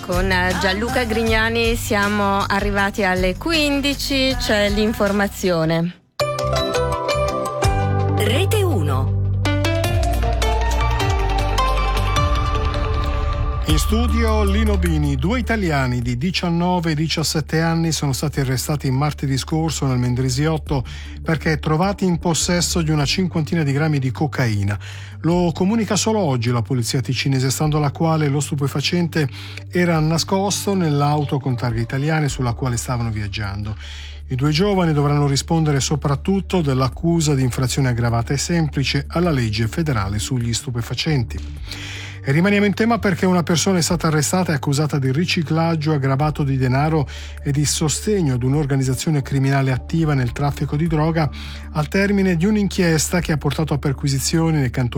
Con Gianluca Grignani siamo arrivati alle 15, c'è l'informazione. Rete 1. In studio Lino Bini. 2 italiani di 19 e 17 anni sono stati arrestati martedì scorso nel Mendrisiotto perché trovati in possesso di una 50 di grammi di cocaina. Lo comunica solo oggi la polizia ticinese, stando alla quale lo stupefacente era nascosto nell'auto con targhe italiane sulla quale stavano viaggiando. I 2 giovani dovranno rispondere soprattutto dell'accusa di infrazione aggravata e semplice alla legge federale sugli stupefacenti. E rimaniamo in tema perché una persona è stata arrestata e accusata di riciclaggio aggravato di denaro e di sostegno ad un'organizzazione criminale attiva nel traffico di droga al termine di un'inchiesta che ha portato a perquisizioni nei cantoni